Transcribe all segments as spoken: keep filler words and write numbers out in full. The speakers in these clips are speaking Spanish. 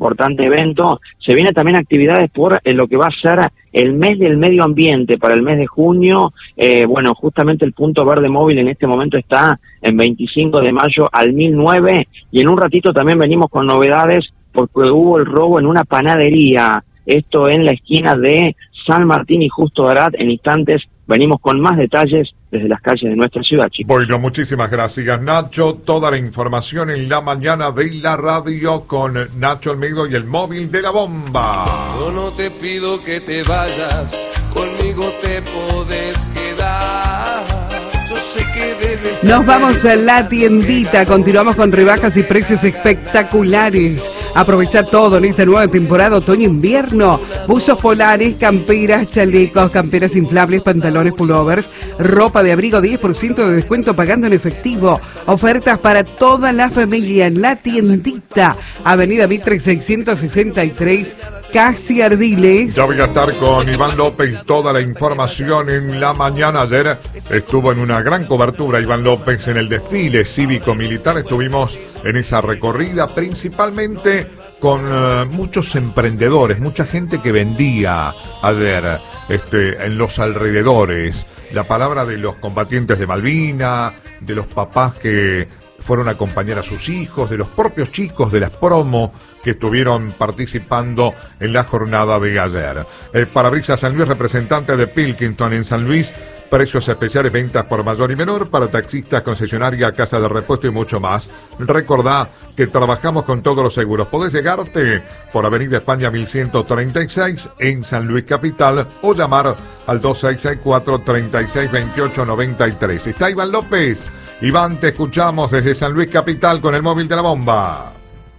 importante evento. Se viene también actividades por eh, lo que va a ser el mes del medio ambiente para el mes de junio. Eh, bueno, justamente el punto verde móvil en este momento está en veinticinco de mayo al mil nueve, y en un ratito también venimos con novedades porque hubo el robo en una panadería, esto en la esquina de San Martín y Justo Arat. En instantes venimos con más detalles desde las calles de nuestra ciudad, chicos. Bueno, muchísimas gracias, Nacho. Toda la información en la mañana de la radio con Nacho Almeida y el móvil de la bomba. Yo no te pido que te vayas, conmigo te podés quedar. Yo sé que debes. Nos vamos a la tiendita, continuamos con rebajas y precios espectaculares. Aprovecha todo en esta nueva temporada otoño-invierno. Buzos polares, camperas, chalecos, camperas inflables, pantalones, pullovers, ropa de abrigo, diez por ciento de descuento pagando en efectivo. Ofertas para toda la familia en la tiendita. Avenida Mitre seiscientos sesenta y tres, Casi Ardiles. Ya voy a estar con Iván López, toda la información en la mañana. Ayer estuvo en una gran cobertura Iván López en el desfile cívico-militar. Estuvimos en esa recorrida principalmente con uh, muchos emprendedores, mucha gente que vendía ayer este, en los alrededores. La palabra de los combatientes de Malvinas, de los papás que fueron a acompañar a sus hijos, de los propios chicos de las promo que estuvieron participando en la jornada de ayer. El Parabrisas San Luis, representante de Pilkington en San Luis, precios especiales, ventas por mayor y menor, para taxistas, concesionaria, casa de repuesto y mucho más. Recordá que trabajamos con todos los seguros. Podés llegarte por Avenida España mil ciento treinta y seis en San Luis Capital o llamar al dos seis seis cuatro, treinta y seis, veintiocho, noventa y tres. Está Iván López. Iván, te escuchamos desde San Luis Capital con el móvil de la bomba.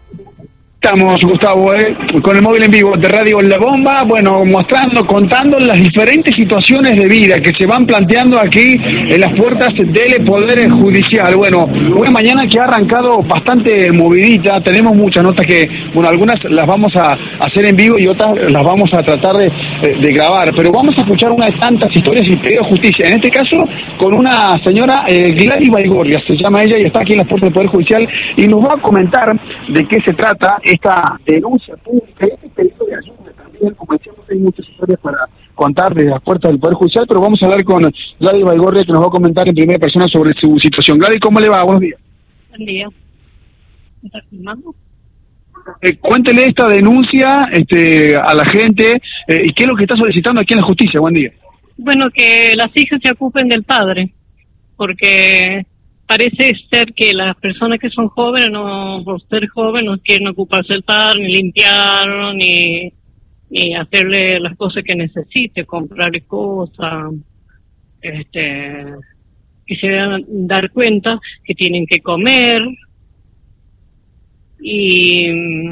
Estamos, Gustavo, ¿eh? con el móvil en vivo de Radio La Bomba, bueno, mostrando, contando las diferentes situaciones de vida que se van planteando aquí en las puertas del Poder Judicial. Bueno, una mañana que ha arrancado bastante movidita, tenemos muchas notas que, bueno, algunas las vamos a hacer en vivo y otras las vamos a tratar de, de grabar, pero vamos a escuchar una de tantas historias y pedido de justicia, en este caso con una señora, eh, Gladys Baigorria, se llama ella, y está aquí en las puertas del Poder Judicial y nos va a comentar de qué se trata esta denuncia pública, este pedido de ayuda también. Como decíamos, hay muchas historias para contar desde las puertas del Poder Judicial, pero vamos a hablar con Gladys Baigorria, que nos va a comentar en primera persona sobre su situación. Gladys, ¿cómo le va? Buenos días. Buen día. ¿Me estás filmando? Eh, cuéntele esta denuncia este, a la gente eh, y qué es lo que está solicitando aquí en la justicia. Buen día. Bueno, que las hijas se ocupen del padre, porque parece ser que las personas que son jóvenes, no por ser jóvenes, no quieren ocuparse del padre, ni limpiar, ni, ni hacerle las cosas que necesite, comprarle cosas, este, que se deben dar cuenta que tienen que comer. Y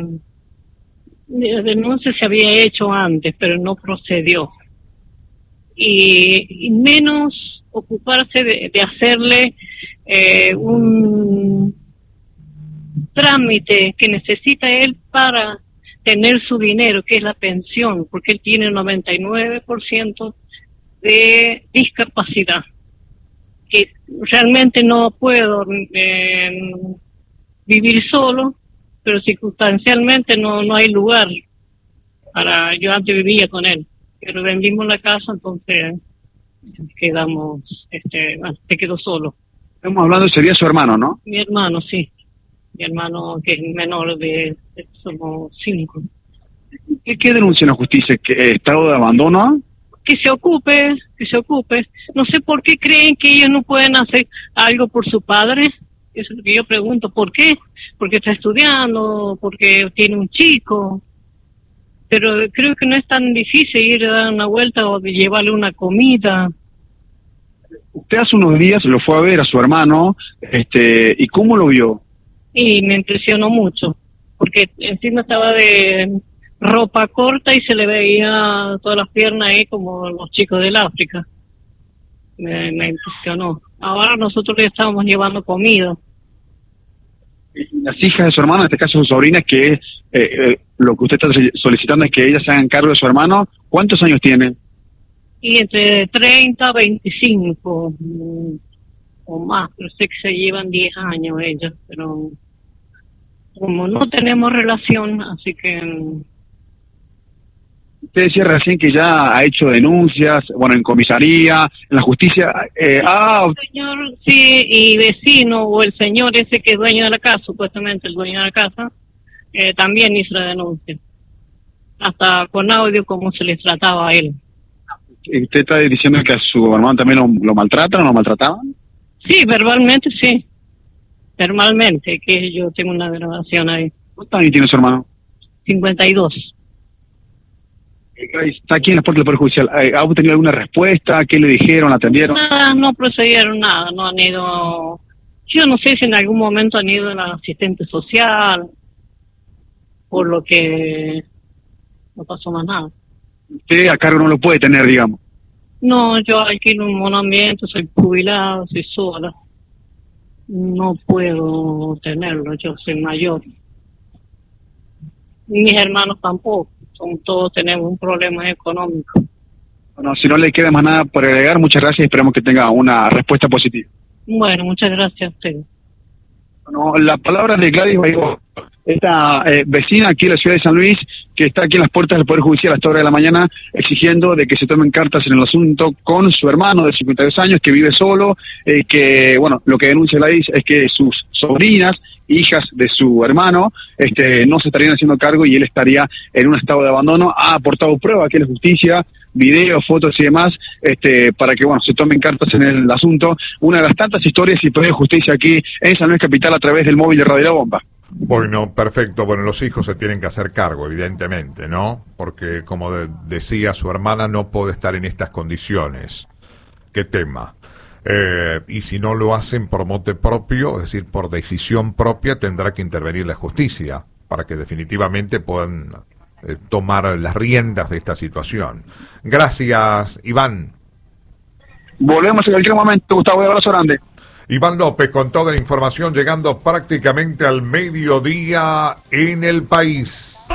la denuncia se había hecho antes, pero no procedió. Y, y menos ocuparse de, de hacerle eh, un trámite que necesita él para tener su dinero, que es la pensión, porque él tiene noventa y nueve por ciento de discapacidad, que realmente no puedo eh, vivir solo, pero circunstancialmente no no hay lugar para. Yo antes vivía con él, pero vendimos la casa, entonces quedamos, este, bueno, se quedó solo. Estamos hablando, sería su hermano, ¿no? Mi hermano, sí. Mi hermano, que es menor de, de somos cinco. ¿Qué, qué denuncia en la justicia? ¿Que estado de abandono? Que se ocupe, que se ocupe. No sé por qué creen que ellos no pueden hacer algo por su padre. Eso es lo que yo pregunto. ¿Por qué? Porque está estudiando, porque tiene un chico. Pero creo que no es tan difícil ir a dar una vuelta o de llevarle una comida. Usted hace unos días lo fue a ver a su hermano, este, ¿y cómo lo vio? Y me impresionó mucho, porque encima estaba de ropa corta y se le veía todas las piernas ahí como los chicos del África. Me, me impresionó. Ahora nosotros le estábamos llevando comida. Las hijas de su hermano, en este caso sus sobrinas, que es eh, eh, lo que usted está solicitando es que ellas se hagan cargo de su hermano, ¿cuántos años tienen? Y entre treinta, veinticinco o más, pero sé que se llevan diez años ellas, pero como no tenemos relación, así que... Usted decía recién que ya ha hecho denuncias, bueno, en comisaría, en la justicia. Eh, ah, el señor, sí, y vecino, o el señor ese que es dueño de la casa, supuestamente el dueño de la casa, eh, también hizo la denuncia. Hasta con audio cómo se les trataba a él. ¿Usted está diciendo que a su hermano también lo, lo maltratan o lo maltrataban? Sí, verbalmente sí. Verbalmente, que yo tengo una grabación ahí. ¿Cuántos años tiene su hermano? cincuenta y dos. Está aquí en la puerta del Poder Judicial. ¿Ha obtenido alguna respuesta? ¿Qué le dijeron? ¿La atendieron? Nada, no procedieron nada, no han ido... Yo no sé si en algún momento han ido al asistente social, por lo que no pasó más nada. Usted a cargo no lo puede tener, digamos. No, yo alquilo un monoambiente, soy jubilado, soy sola. No puedo tenerlo, yo soy mayor. Mis hermanos tampoco. Son, todos tenemos un problema económico. Bueno, si no le queda más nada por agregar, muchas gracias y esperamos que tenga una respuesta positiva. Bueno, muchas gracias a ustedes. Bueno, la palabra de Gladys Baigó, esta eh, vecina aquí en la ciudad de San Luis, que está aquí en las puertas del Poder Judicial a esta hora de la mañana, exigiendo de que se tomen cartas en el asunto con su hermano de cincuenta y dos años, que vive solo, eh, que, bueno, lo que denuncia Gladys es que sus sobrinas, hijas de su hermano, este, no se estarían haciendo cargo y él estaría en un estado de abandono. Ha aportado pruebas aquí en la justicia, videos, fotos y demás, este, para que, bueno, se tomen cartas en el asunto. Una de las tantas historias y pedidos de justicia aquí en San Luis Capital a través del móvil de Radio La Bomba. Bueno, perfecto. Bueno, los hijos se tienen que hacer cargo, evidentemente, ¿no? Porque, como de- decía, su hermana no puede estar en estas condiciones. ¿Qué tema? Eh, y si no lo hacen por mote propio, es decir, por decisión propia, tendrá que intervenir la justicia para que definitivamente puedan eh, tomar las riendas de esta situación. Gracias, Iván. Volvemos en cualquier momento, Gustavo, un abrazo grande. Iván López con toda la información llegando prácticamente al mediodía en el país.